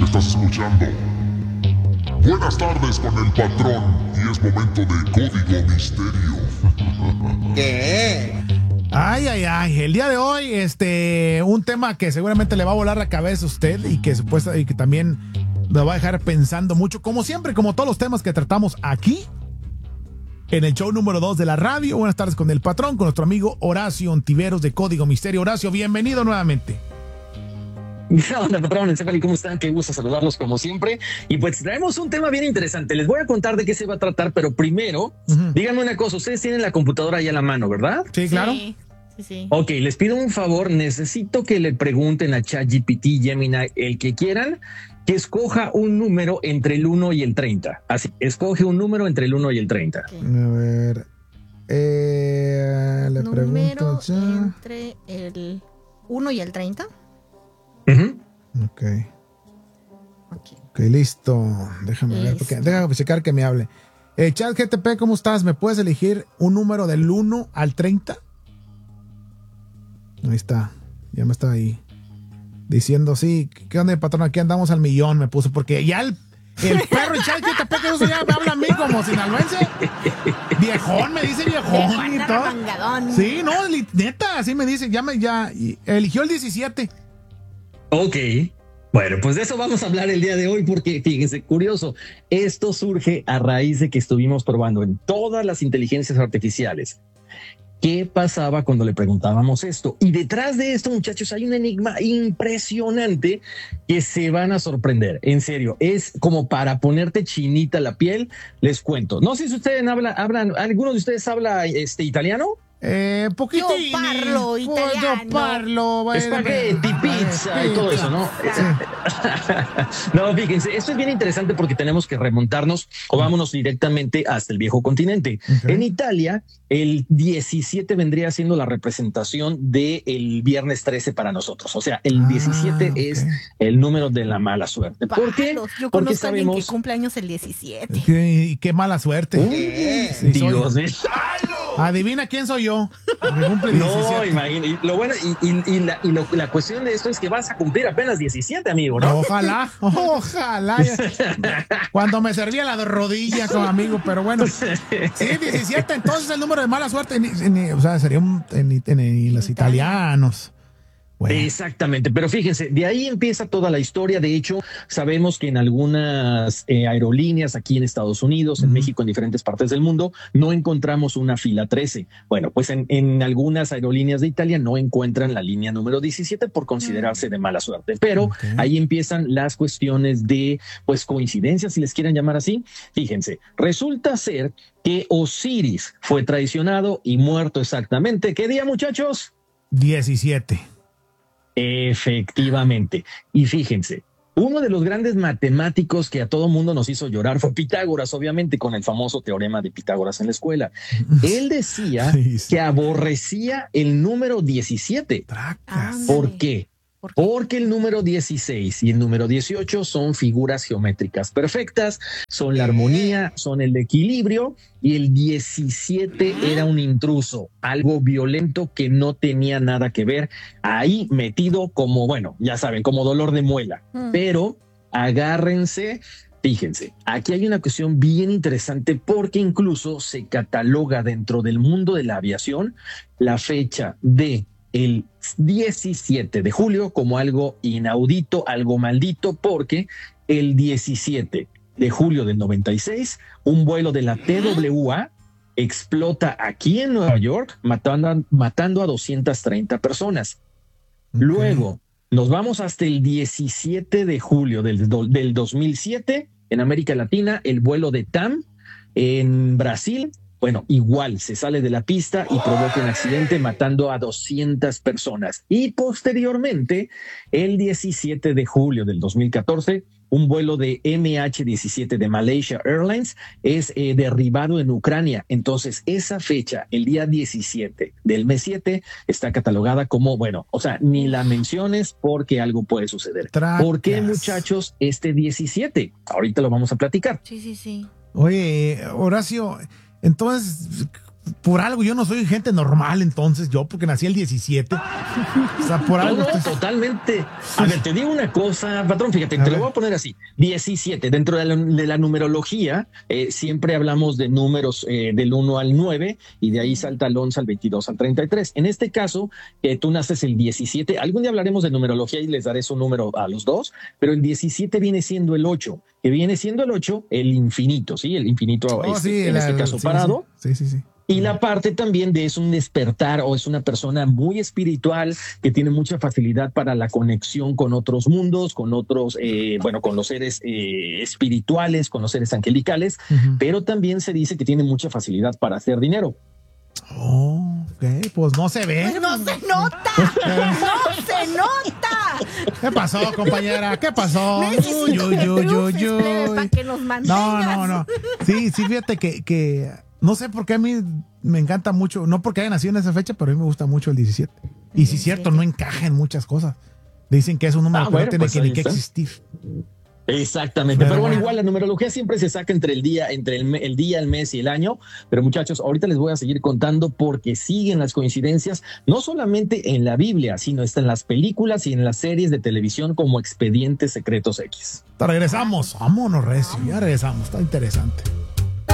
Estás escuchando Buenas tardes con el patrón y es momento de Código Misterio. ¿Qué? Ay, el día de hoy, un tema que seguramente le va a volar la cabeza a usted y que también lo va a dejar pensando mucho, como siempre, como todos los temas que tratamos aquí, en el show número 2 de la radio. Buenas tardes con el patrón, con nuestro amigo Horacio Ontiveros de Código Misterio. Horacio, bienvenido nuevamente. Hola, patrón, ¿cómo están? Qué gusto saludarlos como siempre. Y pues traemos un tema bien interesante. Les voy a contar de qué se va a tratar, pero primero, díganme una cosa. Ustedes tienen la computadora ahí a la mano, ¿verdad? Sí, claro. Sí. Ok, les pido un favor. Necesito que le pregunten a ChatGPT, Gemini, el que quieran, que escoja un número entre el 1 y el 30. Así, escoge un número entre el 1 y el 30. Okay. A ver, le pregunto ya. Entre el 1 y el 30. Ok, listo. Déjame ver, déjame checar que me hable. ChatGPT, ¿cómo estás? ¿Me puedes elegir un número del 1 al 30? Ahí está, ya me está ahí diciendo, sí, ¿qué onda, patrón? Aquí andamos al millón, me puso, porque ya el perro y ChatGPT que uso ya me habla a mí como sinaloense. Viejón, me dice viejón y todo. Mangadón. Sí, no, neta, así me dice, ya eligió el 17. Ok. Bueno, pues de eso vamos a hablar el día de hoy porque, fíjense, curioso, esto surge a raíz de que estuvimos probando en todas las inteligencias artificiales qué pasaba cuando le preguntábamos esto. Y detrás de esto, muchachos, hay un enigma impresionante que se van a sorprender. En serio, es como para ponerte chinita la piel. Les cuento. No sé si ustedes hablan, ¿alguno de ustedes habla italiano? Poquito. Yo parlo italiano. Yo parlo. Espagueti, pizza y todo eso, ¿no? No, fíjense, esto es bien interesante porque tenemos que remontarnos o vámonos directamente hasta el viejo continente. Okay. En Italia, el 17 vendría siendo la representación del viernes 13 para nosotros. O sea, el 17 es el número de la mala suerte. ¿Por qué? Yo conozco a alguien que cumple años el 17. Qué mala suerte. Sí, Dios mío. Adivina quién soy yo. No, imagínate. Lo bueno y la cuestión de esto es que vas a cumplir apenas 17, amigo, ¿no? Ojalá. Cuando me servía la rodilla como amigo, pero bueno. Sí, 17, entonces el número de mala suerte, o sea, sería en los italianos. Bueno. Exactamente, pero fíjense, de ahí empieza toda la historia. De hecho, sabemos que en algunas aerolíneas aquí en Estados Unidos, en México, en diferentes partes del mundo, no encontramos una fila 13. Bueno, pues en algunas aerolíneas de Italia no encuentran la línea número 17 por considerarse de mala suerte. Pero ahí empiezan las cuestiones de, pues, coincidencias, si les quieren llamar así. Fíjense, resulta ser que Osiris fue traicionado y muerto exactamente. ¿Qué día, muchachos? 17. Efectivamente. Y fíjense, uno de los grandes matemáticos que a todo mundo nos hizo llorar fue Pitágoras, obviamente, con el famoso teorema de Pitágoras en la escuela. Él decía que aborrecía el número 17. ¿Por qué? Porque el número 16 y el número 18 son figuras geométricas perfectas, son la armonía, son el equilibrio, y el 17 era un intruso, algo violento que no tenía nada que ver, ahí metido como, bueno, ya saben, como dolor de muela. Pero agárrense, fíjense, aquí hay una cuestión bien interesante porque incluso se cataloga dentro del mundo de la aviación la fecha de el 17 de julio como algo inaudito, algo maldito, porque el 17 de julio del 96, un vuelo de la TWA explota aquí en Nueva York, matando a 230 personas. Luego, nos vamos hasta el 17 de julio del 2007, en América Latina, el vuelo de TAM en Brasil. Bueno, igual se sale de la pista y provoca un accidente matando a 200 personas. Y posteriormente, el 17 de julio del 2014, un vuelo de MH17 de Malaysia Airlines es derribado en Ucrania. Entonces, esa fecha, el día 17 del mes 7, está catalogada como, bueno, o sea, ni la menciones porque algo puede suceder. ¿Por qué, muchachos, este 17? Ahorita lo vamos a platicar. Sí. Oye, Horacio, entonces, por algo, yo no soy gente normal entonces, yo, porque nací el 17. O sea, por algo. No, totalmente. A ver, te digo una cosa, patrón, fíjate, te lo voy a poner así. 17, dentro de la numerología, siempre hablamos de números del 1 al 9, y de ahí salta al 11, al 22, al 33. En este caso, tú naces el 17. Algún día hablaremos de numerología y les daré su número a los dos, pero el 17 viene siendo el 8, que viene siendo el 8, el infinito, ¿sí? El infinito, en este caso parado. Sí. Y la parte también de es un despertar, o es una persona muy espiritual que tiene mucha facilidad para la conexión con otros mundos, con otros, con los seres espirituales, con los seres angelicales, pero también se dice que tiene mucha facilidad para hacer dinero. Oh, ok, pues no se ve. ¡No se nota! ¡No se nota! ¿Qué pasó, compañera? ¿Qué pasó? Para que nos mantengas. No. Sí, fíjate que no sé por qué a mí me encanta mucho, no porque haya nacido en esa fecha, pero a mí me gusta mucho el 17. Y si es cierto, no encaja en muchas cosas. Dicen que es un número que no tiene ni que existir. Exactamente, pero bueno, igual la numerología siempre se saca entre el día, el mes y el año. Pero muchachos, ahorita les voy a seguir contando porque siguen las coincidencias, no solamente en la Biblia, sino está en las películas y en las series de televisión como Expedientes Secretos X. Regresamos, vámonos recio, ya regresamos, está interesante.